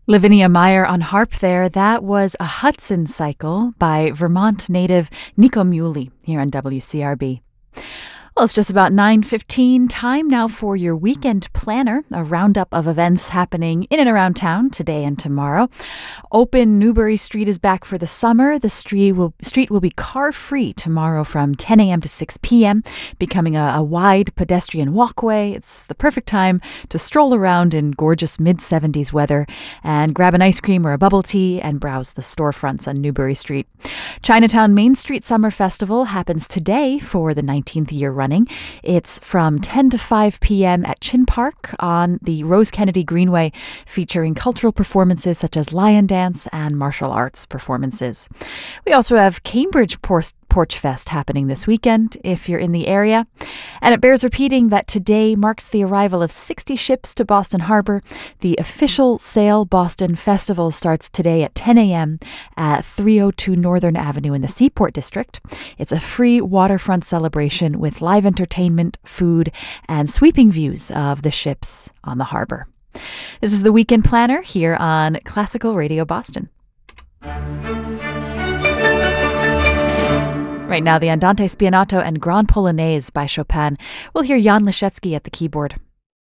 Lavinia Meyer on harp there. That was a Hudson cycle by Vermont native Nico Muley here on WCRB. Well, it's just about 9:15. Time now for your weekend planner, a roundup of events happening in and around town today and tomorrow. Open Newbury Street is back for the summer. The street will be car-free tomorrow from 10 a.m. to 6 p.m., becoming a wide pedestrian walkway. It's the perfect time to stroll around in gorgeous mid-70s weather and grab an ice cream or a bubble tea and browse the storefronts on Newbury Street. Chinatown Main Street Summer Festival happens today for the 19th year running. It's from 10 to 5 p.m. at Chin Park on the Rose Kennedy Greenway, featuring cultural performances such as lion dance and martial arts performances. We also have Cambridge Porch Fest happening this weekend if you're in the area. And it bears repeating that today marks the arrival of 60 ships to Boston Harbor. The official Sail Boston Festival starts today at 10 a.m. at 302 Northern Avenue in the Seaport District. It's a free waterfront celebration with live entertainment, food, and sweeping views of the ships on the harbor. This is the Weekend Planner here on Classical Radio Boston. Right now, the Andante Spianato and Grand Polonaise by Chopin. We'll hear Jan Leschetski at the keyboard.